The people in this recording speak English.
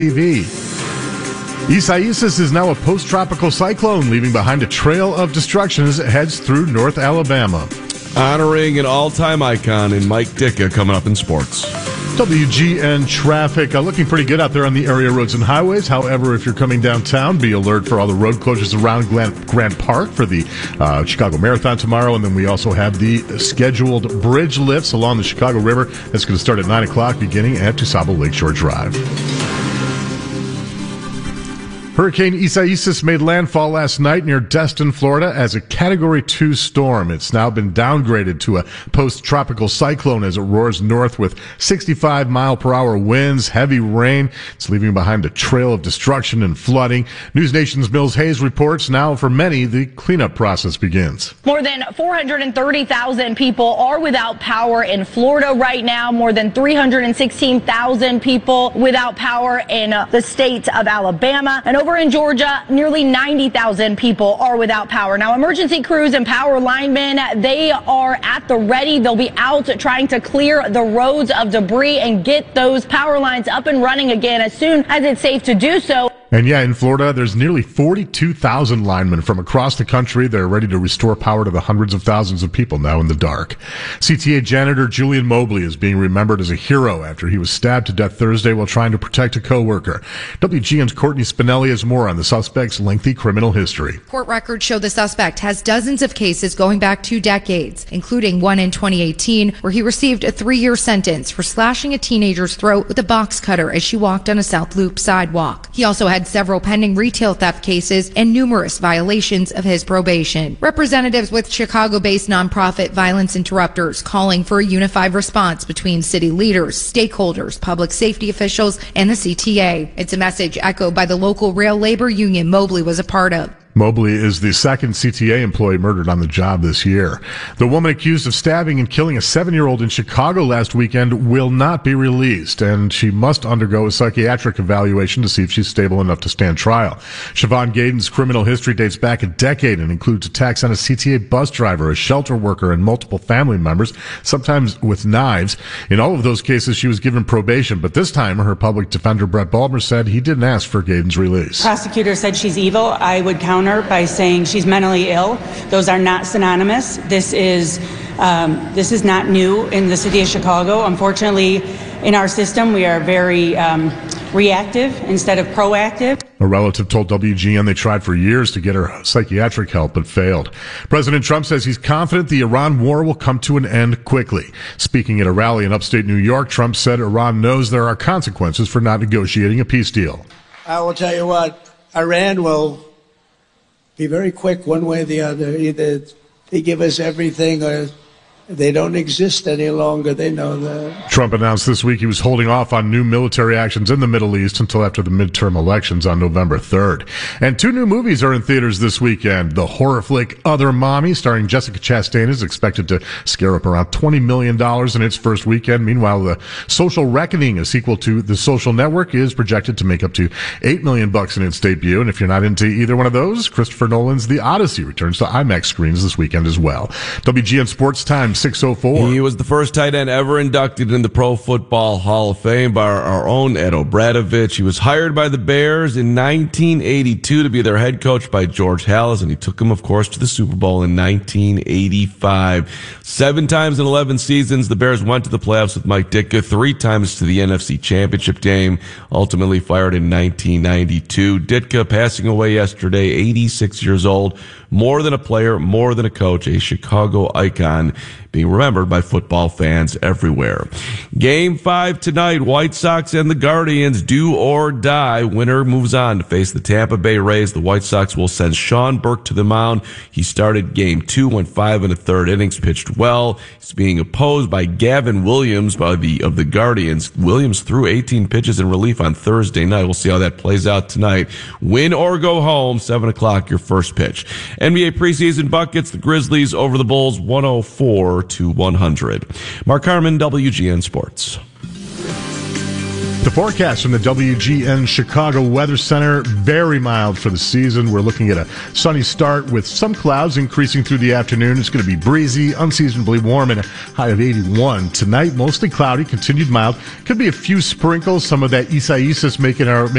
TV. Isaias is now a post-tropical cyclone, leaving behind a trail of destruction as it heads through North Alabama. Honoring an all-time icon in Mike Ditka coming up in sports. WGN traffic looking pretty good out there on the area roads and highways. However, if you're coming downtown, be alert for all the road closures around Grant Park for the Chicago Marathon tomorrow. And then we also have the scheduled bridge lifts along the Chicago River. That's going to start at 9 o'clock beginning at Tusabo Lakeshore Drive. Hurricane Isaias made landfall last night near Destin, Florida as a Category 2 storm. It's now been downgraded to a post-tropical cyclone as it roars north with 65-mile-per-hour winds, heavy rain. It's leaving behind a trail of destruction and flooding. News Nation's Mills Hayes reports now for many the cleanup process begins. More than 430,000 people are without power in Florida right now. More than 316,000 people without power in the state of Alabama. And over in Georgia, nearly 90,000 people are without power. Now, emergency crews and power linemen, they are at the ready. They'll be out trying to clear the roads of debris and get those power lines up and running again as soon as it's safe to do so. And yeah, in Florida, there's nearly 42,000 linemen from across the country. They're ready to restore power to the hundreds of thousands of people now in the dark. CTA janitor Julian Mobley is being remembered as a hero after he was stabbed to death Thursday while trying to protect a coworker. WGN's Courtney Spinelli has more on the suspect's lengthy criminal history. Court records show the suspect has dozens of cases going back 2 decades, including one in 2018 where he received a 3-year sentence for slashing a teenager's throat with a box cutter as she walked on a South Loop sidewalk. He also had several pending retail theft cases and numerous violations of his probation. Representatives with Chicago-based nonprofit Violence Interrupters calling for a unified response between city leaders, stakeholders, public safety officials, and the CTA. It's a message echoed by the local rail labor union Mobley was a part of. Mobley is the second CTA employee murdered on the job this year. The woman accused of stabbing and killing a 7-year-old in Chicago last weekend will not be released, and she must undergo a psychiatric evaluation to see if she's stable enough to stand trial. Siobhan Gaydon's criminal history dates back a decade and includes attacks on a CTA bus driver, a shelter worker, and multiple family members, sometimes with knives. In all of those cases, she was given probation, but this time her public defender, Brett Baldmer, said he didn't ask for Gaydon's release. Prosecutor said she's evil. I would counter by saying she's mentally ill. Those are not synonymous. This is not new in the city of Chicago. Unfortunately, in our system, we are very reactive instead of proactive. A relative told WGN they tried for years to get her psychiatric help but failed. President Trump says he's confident the Iran war will come to an end quickly. Speaking at a rally in upstate New York, Trump said Iran knows there are consequences for not negotiating a peace deal. I will tell you what, Iran will be very quick one way or the other. Either they give us everything or they don't exist any longer. They know that. Trump announced this week he was holding off on new military actions in the Middle East until after the midterm elections on November 3rd. And 2 new movies are in theaters this weekend. The horror flick Other Mommy, starring Jessica Chastain, is expected to scare up around $20 million in its first weekend. Meanwhile, The Social Reckoning, a sequel to The Social Network, is projected to make up to $8 million in its debut. And if you're not into either one of those, Christopher Nolan's The Odyssey returns to IMAX screens this weekend as well. WGN Sports Time, 6:04. He was the first tight end ever inducted in the Pro Football Hall of Fame by our own Ed O'Bradovich. He was hired by the Bears in 1982 to be their head coach by George Halas, and he took him, of course, to the Super Bowl in 1985. 7 times in 11 seasons, the Bears went to the playoffs with Mike Ditka, 3 times to the NFC Championship game, ultimately fired in 1992. Ditka passing away yesterday, 86 years old. More than a player, more than a coach, a Chicago icon, being remembered by football fans everywhere. Game 5 tonight, White Sox and the Guardians, do or die. Winner moves on to face the Tampa Bay Rays. The White Sox will send Sean Burke to the mound. He started Game 2, went 5 1/3 innings, pitched well. He's being opposed by Gavin Williams of the Guardians. Williams threw 18 pitches in relief on Thursday night. We'll see how that plays out tonight. Win or go home, 7 o'clock, your first pitch. NBA preseason buckets, the Grizzlies over the Bulls, 104-100. Mark Harmon, WGN Sports. The forecast from the WGN Chicago Weather Center, very mild for the season. We're looking at a sunny start with some clouds increasing through the afternoon. It's going to be breezy, unseasonably warm, and a high of 81. Tonight, mostly cloudy, continued mild. Could be a few sprinkles, some of that Isaias making